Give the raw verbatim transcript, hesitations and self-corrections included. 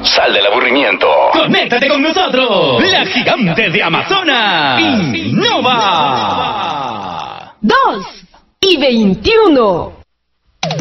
Sal del aburrimiento. ¡Conéctate con nosotros! ¡La gigante de Amazonas! ¡Innova! Dos y veintiuno.